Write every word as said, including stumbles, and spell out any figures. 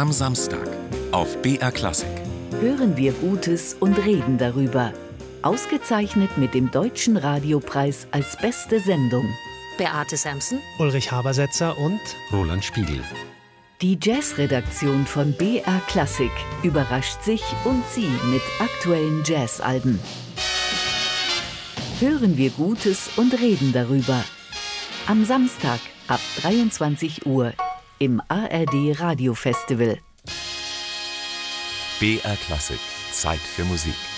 Am Samstag auf B R Klassik. Hören wir Gutes und reden darüber. Ausgezeichnet mit dem Deutschen Radiopreis als beste Sendung. Beate Samson, Ulrich Habersetzer und Roland Spiegel. Die Jazzredaktion von B R Klassik überrascht sich und Sie mit aktuellen Jazzalben. Hören wir Gutes und reden darüber. Am Samstag ab dreiundzwanzig Uhr im A R D Radio Festival. B R Klassik. Zeit für Musik.